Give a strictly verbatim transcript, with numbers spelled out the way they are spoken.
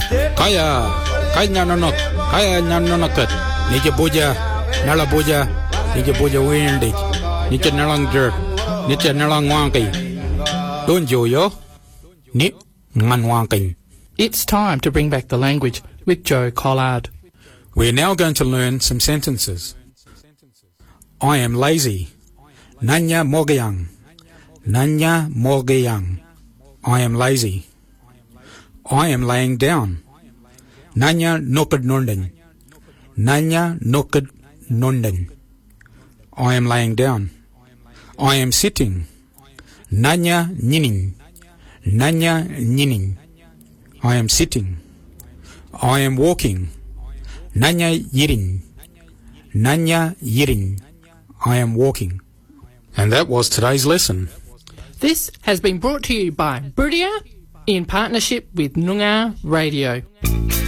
Kaya, kaya nanonok, kaya nanonokat. Nike boja, nala boja, nike boja windy. Nike nalang jerk, nike nalang wanky. Don't you yo? Nip ngan wanky. It's time to bring back the language with Joe Collard. We're now going to learn some sentences. I am lazy. Nanya mogayang. Nanya mogayang. I am lazy. I am laying down. Nanya nokad nonden. Nanya nokad nonden. I am laying down. I am sitting. Nanya nyining. Nanya nyining. I am sitting. I am walking. Nanya yiring. Nanya yiring. I am walking. And that was today's lesson. This has been brought to you by Boodia in partnership with Noongar Radio.